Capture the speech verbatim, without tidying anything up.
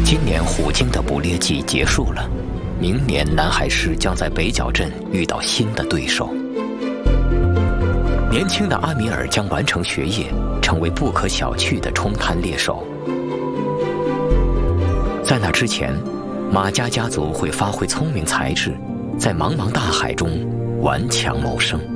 今年虎鲸的捕猎季结束了，明年南海狮将在北角镇遇到新的对手。年轻的阿米尔将完成学业，成为不可小觑的冲滩猎手。在那之前，马家家族会发挥聪明才智，在茫茫大海中顽强谋生。